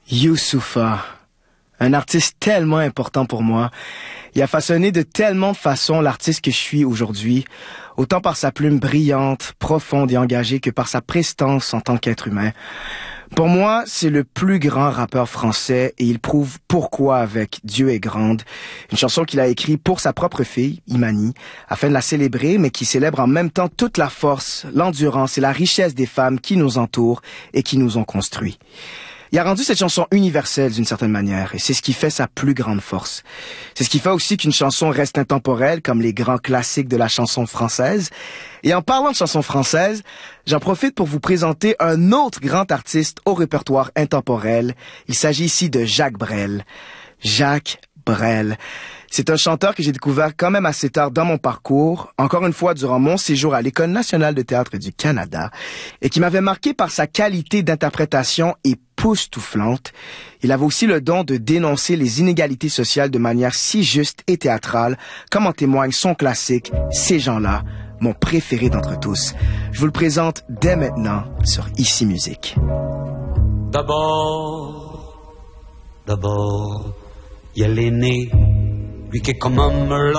Youssoupha, un artiste tellement important pour moi. Il a façonné de tellement de façons l'artiste que je suis aujourd'hui, autant par sa plume brillante, profonde et engagée que par sa prestance en tant qu'être humain. Pour moi, c'est le plus grand rappeur français et il prouve pourquoi avec Dieu est grande, une chanson qu'il a écrite pour sa propre fille, Imani, afin de la célébrer, mais qui célèbre en même temps toute la force, l'endurance et la richesse des femmes qui nous entourent et qui nous ont construits. Il a rendu cette chanson universelle d'une certaine manière, et c'est ce qui fait sa plus grande force. C'est ce qui fait aussi qu'une chanson reste intemporelle, comme les grands classiques de la chanson française. Et en parlant de chanson française, j'en profite pour vous présenter un autre grand artiste au répertoire intemporel. Il s'agit ici de Jacques Brel. Jacques Brel. C'est un chanteur que j'ai découvert quand même assez tard dans mon parcours, encore une fois durant mon séjour à l'École nationale de théâtre du Canada, et qui m'avait marqué par sa qualité d'interprétation époustouflante. Il avait aussi le don de dénoncer les inégalités sociales de manière si juste et théâtrale, comme en témoigne son classique « Ces gens-là », mon préféré d'entre tous. Je vous le présente dès maintenant sur Ici Musique. D'abord, il y a l'aîné, lui qui est comme un melon.